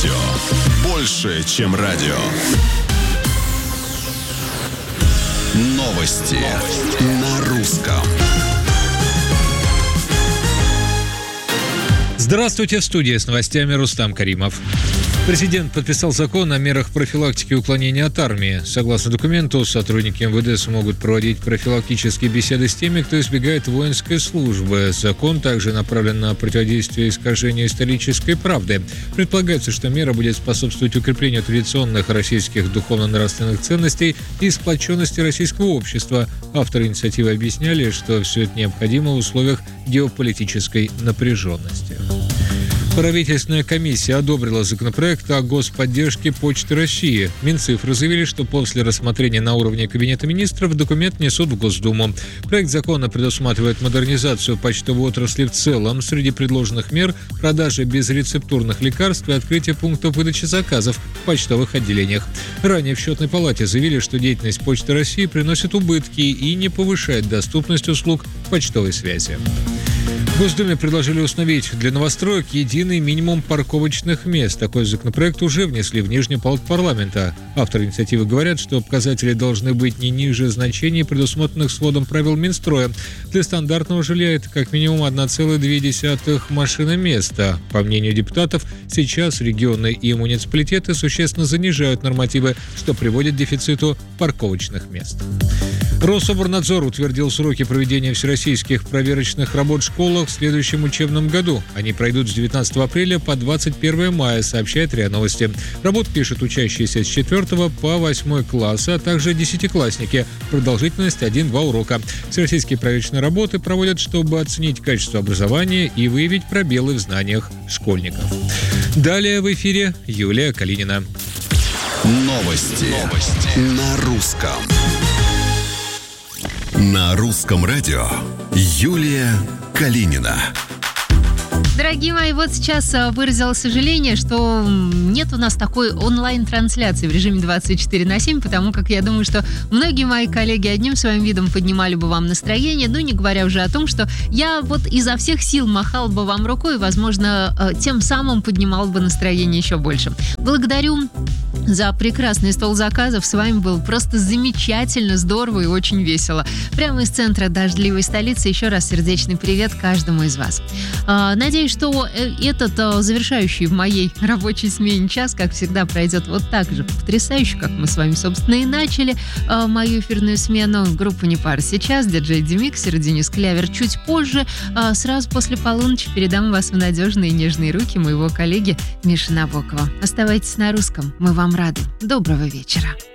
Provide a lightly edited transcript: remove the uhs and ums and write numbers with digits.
Радио. Больше, чем радио. Новости на русском. Здравствуйте, в студии с новостями Рустам Каримов. Президент подписал закон о мерах профилактики уклонения от армии. Согласно документу, сотрудники МВД смогут проводить профилактические беседы с теми, кто избегает воинской службы. Закон также направлен на противодействие искажению исторической правды. Предполагается, что мера будет способствовать укреплению традиционных российских духовно-нравственных ценностей и сплоченности российского общества. Авторы инициативы объясняли, что все это необходимо в условиях геополитической напряженности. Правительственная комиссия одобрила законопроект о господдержке Почты России. Минцифры заявили, что после рассмотрения на уровне Кабинета министров документ внесут в Госдуму. Проект закона предусматривает модернизацию почтовой отрасли в целом. Среди предложенных мер – продажа безрецептурных лекарств и открытие пунктов выдачи заказов в почтовых отделениях. Ранее в Счетной палате заявили, что деятельность Почты России приносит убытки и не повышает доступность услуг почтовой связи. В Госдуме предложили установить для новостроек единый минимум парковочных мест. Такой законопроект уже внесли в Нижнюю палату парламента. Авторы инициативы говорят, что показатели должны быть не ниже значений, предусмотренных сводом правил Минстроя. Для стандартного жилья это как минимум 1,2 машиноместа. По мнению депутатов, сейчас регионы и муниципалитеты существенно занижают нормативы, что приводит к дефициту парковочных мест. Рособорнадзор утвердил сроки проведения всероссийских проверочных работ в школах в следующем учебном году. Они пройдут с 19 апреля по 21 мая, сообщает РИА Новости. Работу пишут учащиеся с 4 по 8 класса, а также десятиклассники. Продолжительность 1-2 урока. Всероссийские проверочные работы проводят, чтобы оценить качество образования и выявить пробелы в знаниях школьников. Далее в эфире Юлия Калинина. Новости на русском. На русском радио Юлия Калинина. Дорогие мои, вот сейчас выразила сожаление, что нет у нас такой онлайн-трансляции в режиме 24/7, потому как я думаю, что многие мои коллеги одним своим видом поднимали бы вам настроение, ну не говоря уже о том, что я вот изо всех сил махала бы вам рукой и, возможно, тем самым поднимала бы настроение еще больше. Благодарю за прекрасный стол заказов. С вами было просто замечательно, здорово и очень весело. Прямо из центра дождливой столицы еще раз сердечный привет каждому из вас. Надеюсь, что этот завершающий в моей рабочей смене час, как всегда, пройдет вот так же потрясающе, как мы с вами, собственно, и начали мою эфирную смену. Группа «Не пара» сейчас, диджей Демиксер, Денис Клявер чуть позже. Сразу после полуночи передам вас в надежные и нежные руки моего коллеги Миши Набокова. Оставайтесь на русском, мы вам рады. Доброго вечера.